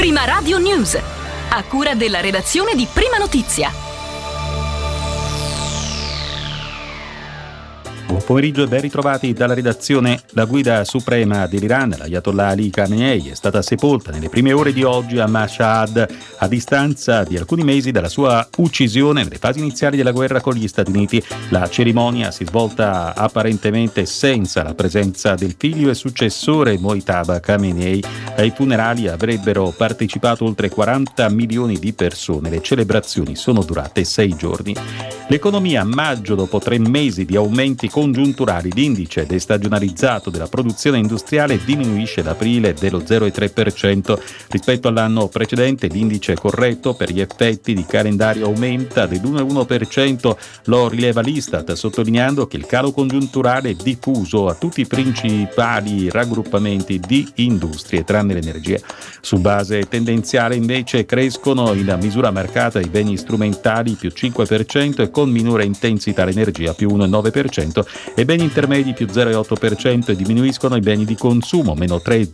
Prima Radio News, a cura della redazione di Prima Notizia. Buon pomeriggio e ben ritrovati dalla redazione. La guida suprema dell'Iran, l'Ayatollah Ali Khamenei, è stata sepolta nelle prime ore di oggi a Mashhad, a distanza di alcuni mesi dalla sua uccisione nelle fasi iniziali della guerra con gli Stati Uniti. La cerimonia si è svolta apparentemente senza la presenza del figlio e successore Mojtaba Khamenei. Ai funerali avrebbero partecipato oltre 40 milioni di persone. Le celebrazioni sono durate 6 giorni. L'economia a maggio, dopo 3 mesi di aumenti congiunturali, l'indice destagionalizzato della produzione industriale diminuisce ad aprile dello 0,3% rispetto all'anno precedente. L'indice corretto per gli effetti di calendario aumenta dell'1,1%, lo rileva l'Istat, sottolineando che il calo congiunturale è diffuso a tutti i principali raggruppamenti di industrie, tranne l'energia. Su base tendenziale invece crescono in misura marcata i beni strumentali più 5% e con minore intensità l'energia più 1,9% e beni intermedi più 0,8% e diminuiscono i beni di consumo meno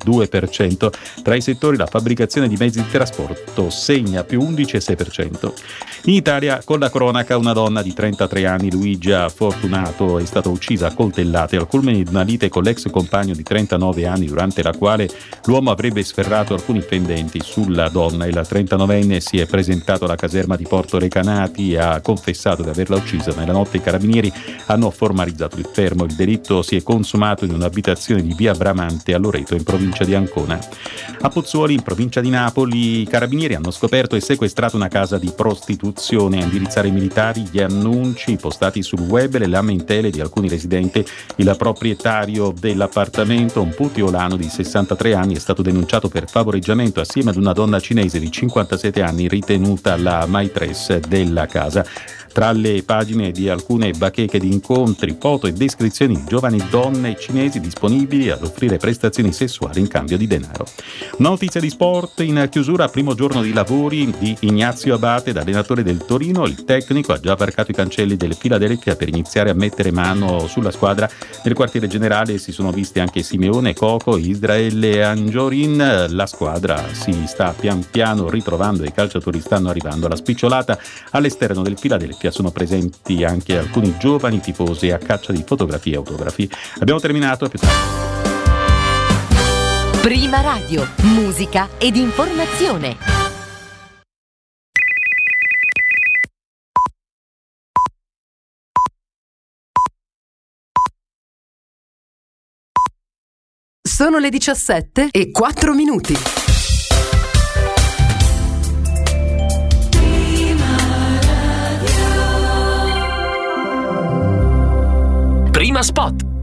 3,2%. Tra i settori la fabbricazione di mezzi di trasporto segna più 11,6%. In Italia, con la cronaca, una donna di 33 anni, Luigia Fortunato, è stata uccisa a coltellate al culmine di una lite con l'ex compagno di 39 anni, durante la quale l'uomo avrebbe sferrato alcuni fendenti sulla donna. Il 39enne si è presentato alla caserma di Porto Recanati e ha confessato di averla uccisa. Nella notte i carabinieri hanno formalizzato il fermo. Il delitto si è consumato in un'abitazione di via Bramante a Loreto, in provincia di Ancona. A Pozzuoli, in provincia di Napoli, i carabinieri hanno scoperto e sequestrato una casa di prostituzione. A indirizzare i militari gli annunci postati sul web e le lamentele di alcuni residenti. Il proprietario dell'appartamento, un putiolano di 63 anni, è stato denunciato per favoreggiamento assieme ad una donna cinese di 57 anni ritenuta la maitresse della casa. Tra le pagine di alcune bacheche di incontri, foto e descrizioni di giovani donne cinesi disponibili ad offrire prestazioni sessuali in cambio di denaro. Una notizia di sport in chiusura: primo giorno di lavori di Ignazio Abate da allenatore del Torino. Il tecnico ha già varcato i cancelli del Philadelphia per iniziare a mettere mano sulla squadra. Nel quartiere generale si sono visti anche Simeone, Coco, Israele e Anjorin. La squadra si sta pian piano ritrovando e i calciatori stanno arrivando alla spicciolata. All'esterno del Philadelphia sono presenti anche alcuni giovani tifosi a caccia di fotografie e autografi. Abbiamo terminato, a più tardi. Prima Radio, musica ed informazione. Sono le 17:04. Prima Spot.